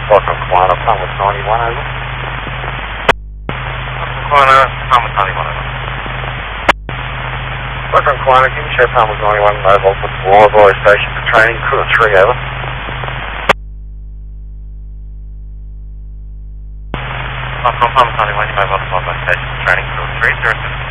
Welcome, Kiwana, Palmas 91, over. Kiwana, Palmas 91, over. Welcome, Kiwana, can you show Palmas 91 mobile for Wallavoy Station for training, crew of 3, over. Welcome, Palmas 91, mobile for Wallavoy Station for training, crew of 3, 0.